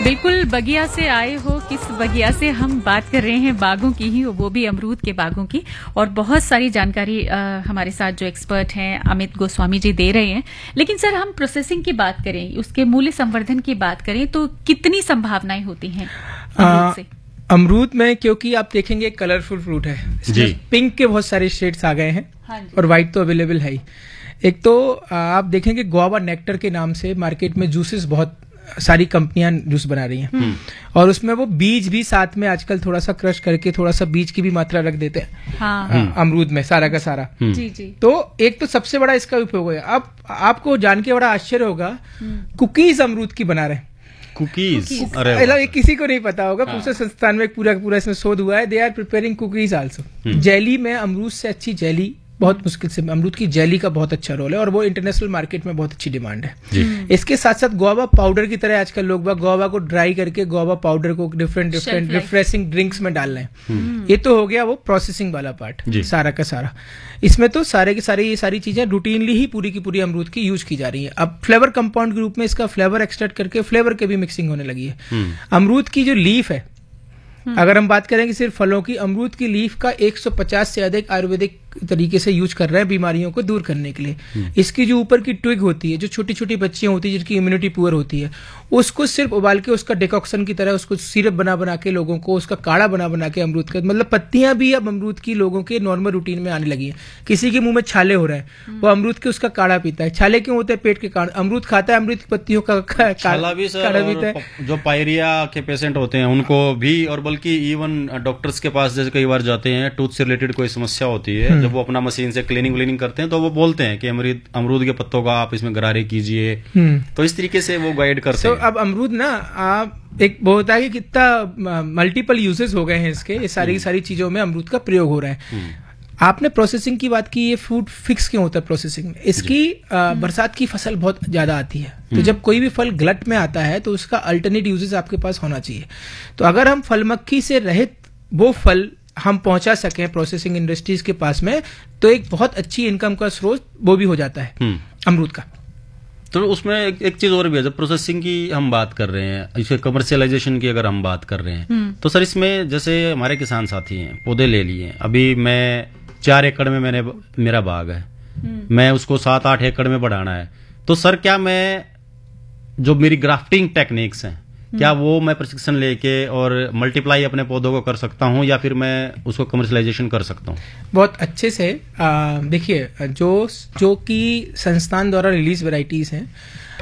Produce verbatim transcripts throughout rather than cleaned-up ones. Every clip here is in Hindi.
बिल्कुल बगिया से आए हो। किस बगिया से हम बात कर रहे हैं? बागों की ही, वो भी अमरूद के बागों की। और बहुत सारी जानकारी आ, हमारे साथ जो एक्सपर्ट हैं अमित गोस्वामी जी दे रहे हैं। लेकिन सर, हम प्रोसेसिंग की बात करें, उसके मूल्य संवर्धन की बात करें, तो कितनी संभावनाएं होती हैं अमरूद से? अमरूद में क्योंकि आप देखेंगे कलरफुल फ्रूट है, इसमें पिंक के बहुत सारे शेड्स आ गए हैं। हाँ, और व्हाइट तो अवेलेबल है ही। एक तो आप देखेंगे गुआवा नेक्टर के नाम से मार्केट में जूसेस बहुत सारी कंपनियां जूस बना रही हैं, और उसमें वो बीज भी साथ में आजकल थोड़ा सा क्रश करके थोड़ा सा बीज की भी मात्रा रख देते हैं। हाँ। अमरूद में सारा का सारा। जी जी। तो एक तो सबसे बड़ा इसका उपयोग है। अब आपको जान के बड़ा आश्चर्य होगा, कुकीज अमरूद की बना रहे हैं। कुकीज? अरे किसी को नहीं पता होगा। पूरे संस्थान में पूरा पूरा इसमें शोध हुआ है। They are preparing cookies also. Jelly में अमरूद से अच्छी जेली बहुत मुश्किल से, अमरूद की जेली का बहुत अच्छा रोल है, और वो इंटरनेशनल मार्केट में बहुत अच्छी डिमांड है। इसके साथ साथ गुआवा पाउडर की तरह आजकल लोग गुआवा को ड्राई करके गुआवा पाउडर को डिफरेंट डिफरेंट रिफ्रेशिंग ड्रिंक्स में डाल रहे हैं। ये तो हो गया वो प्रोसेसिंग वाला पार्ट सारा का सारा। इसमें तो सारे के सारे ये सारी चीजें रूटीनली ही पूरी की पूरी अमरूद की यूज की जा रही है। अब फ्लेवर कंपाउंड के रूप में इसका फ्लेवर एक्सट्रैक्ट करके फ्लेवर के भी मिक्सिंग होने लगी है। अमरूद की जो लीफ है, अगर हम बात करेंगे सिर्फ फलों की, अमरूद की लीफ का एक सौ पचास से अधिक आयुर्वेदिक तरीके से यूज कर रहे हैं बीमारियों को दूर करने के लिए। इसकी जो ऊपर की ट्विग होती है, जो छोटी छोटी बच्चियां होती है जिनकी इम्यूनिटी पुअर होती है, उसको सिर्फ उबाल के उसका डिकॉक्शन की तरह उसको सिरप बना बना के लोगों को उसका काढ़ा बना बना के अमरूद का, मतलब पत्तियां भी अब अमरूद की लोगों के नॉर्मल रूटीन में आने लगी है। किसी के मुंह में छाले हो रहे हैं, वो अमरूद के उसका काढ़ा पीता है। छाले क्यों होते हैं? पेट के कारण। अमरूद खाता है, अमरूद की पत्तियों का काढ़ा पीता है। जो पायरिया के पेशेंट होते हैं उनको भी, और बल्कि इवन डॉक्टर्स के पास जैसे कई बार जाते हैं, टूथ से रिलेटेड कोई समस्या होती है, जब वो अपना मशीन से क्लीनिंग व्लीनिंग करते हैं तो वो बोलते हैं कि अमरूद अमरूद के पत्तों का आप इसमें गरारे कीजिए। तो इस तरीके से वो गाइड करते हैं। तो अब अमरूद ना, आप एक वो होता है कि कितना मल्टीपल यूजेस हो गए हैं इसके, ये सारी सारी चीजों में अमरूद का प्रयोग हो रहा है। आपने प्रोसेसिंग की बात की, ये फूड फिक्स क्यों होता है प्रोसेसिंग में? इसकी बरसात की फसल बहुत ज्यादा आती है, तो जब कोई भी फल गलट में आता है तो उसका अल्टरनेट यूजेस आपके पास होना चाहिए। तो अगर हम फल मक्खी से रहित वो फल हम पहुंचा सकें प्रोसेसिंग इंडस्ट्रीज के पास में, तो एक बहुत अच्छी इनकम का स्रोत वो भी हो जाता है अमरूद का। तो उसमें एक, एक चीज और भी है, जब प्रोसेसिंग की हम बात कर रहे हैं, इसके कमर्शियलाइजेशन की अगर हम बात कर रहे हैं, तो सर इसमें जैसे हमारे किसान साथी हैं, पौधे ले लिए, अभी मैं चार एकड़ में मैंने मेरा बाग है, मैं उसको सात आठ एकड़ में बढ़ाना है, तो सर क्या मैं जो मेरी ग्राफ्टिंग टेक्निक्स हैं, क्या वो मैं प्रशिक्षण लेके और मल्टीप्लाई अपने पौधों को कर सकता हूं, या फिर मैं उसको कमर्शियलाइजेशन कर सकता हूं? बहुत अच्छे से देखिए, जो जो कि संस्थान द्वारा रिलीज वैरायटीज हैं,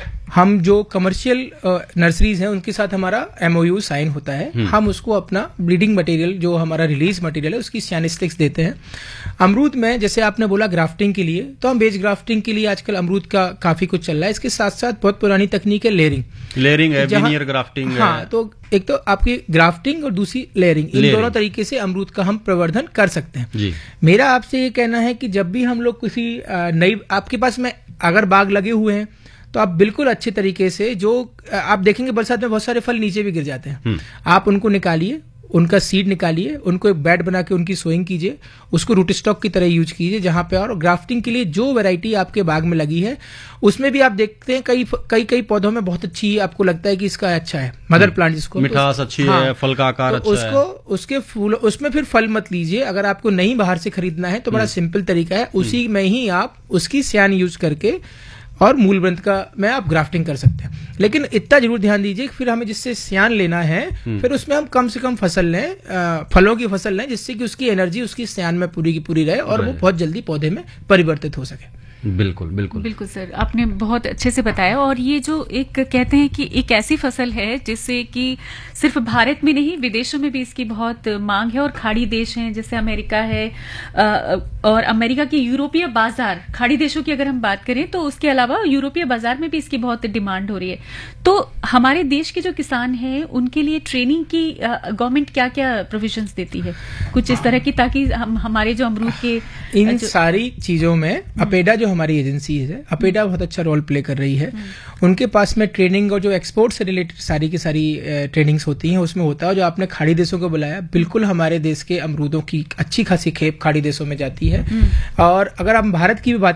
हम जो कमर्शियल नर्सरीज हैं उनके साथ हमारा एमओयू साइन होता है। हम उसको अपना ब्रीडिंग मटेरियल, जो हमारा रिलीज मटेरियल है, उसकी स्टैटिस्टिक्स देते हैं। अमरूद में जैसे आपने बोला ग्राफ्टिंग के लिए, तो हम बेज ग्राफ्टिंग के लिए आजकल अमरूद का काफी कुछ चल रहा है। इसके साथ साथ बहुत पुरानी तकनीक है लेयरिंग। लेयरिंग है, विनियर ग्राफ्टिंग है। हाँ, तो एक तो आपकी ग्राफ्टिंग और दूसरी लेयरिंग, इन दोनों तरीके से अमरूद का हम प्रवर्धन कर सकते हैं। जी। मेरा आपसे ये कहना है कि जब भी हम लोग किसी नई, आपके पास में अगर बाग लगे हुए हैं, तो आप बिल्कुल अच्छे तरीके से, जो आप देखेंगे बरसात में बहुत सारे फल नीचे भी गिर जाते हैं, आप उनको निकालिए, उनका सीड निकालिए, उनको एक बेड बना के उनकी सोइंग कीजिए, उसको रूट स्टॉक की तरह यूज कीजिए जहां पे। और ग्राफ्टिंग के लिए जो वैरायटी आपके बाग में लगी है, उसमें भी आप देखते हैं कई कई कई पौधों में बहुत अच्छी, आपको लगता है कि इसका अच्छा है मदर प्लांट, जिसको मिठास अच्छी हाँ, है, फल का आकार तो अच्छा उसको है। उसके फूल, उसमें फिर फल मत लीजिए। अगर आपको नहीं बाहर से खरीदना है तो बड़ा सिंपल तरीका है, उसी में ही आप उसकी स्यान यूज करके और मूल ग्रंथ का में आप ग्राफ्टिंग कर सकते हैं। लेकिन इतना जरूर ध्यान दीजिए कि फिर हमें जिससे स्यान लेना है, फिर उसमें हम कम से कम फसल लें, फलों की फसल लें, जिससे कि उसकी एनर्जी उसकी स्यान में पूरी की पूरी रहे और वो बहुत जल्दी पौधे में परिवर्तित हो सके। बिल्कुल बिल्कुल बिल्कुल सर, आपने बहुत अच्छे से बताया। और ये जो एक कहते हैं कि एक ऐसी फसल है जिससे कि सिर्फ भारत में नहीं, विदेशों में भी इसकी बहुत मांग है। और खाड़ी देश हैं जैसे अमेरिका है, और अमेरिका के यूरोपीय बाजार, खाड़ी देशों की अगर हम बात करें तो उसके अलावा यूरोपीय बाजार में भी इसकी बहुत डिमांड हो रही है। तो हमारे देश के जो किसान हैं उनके लिए ट्रेनिंग की गवर्नमेंट क्या क्या प्रोविजंस देती है कुछ इस तरह की, ताकि हम हमारे जो अमरूद के इन सारी चीजों में अपेडा जो हमारी एजेंसी है, अपेडा बहुत अच्छा रोल प्ले कर रही है। उनके पास में ट्रेनिंग और जो एक्सपोर्ट से रिलेटेड सारी की सारी ट्रेनिंग्स होती हैं, उसमें होता है। जो आपने खाड़ी देशों को बुलाया, बिल्कुल हमारे देश के अमरूदों की अच्छी खासी खेप खाड़ी देशों में जाती है। और अगर हम भारत की भी बात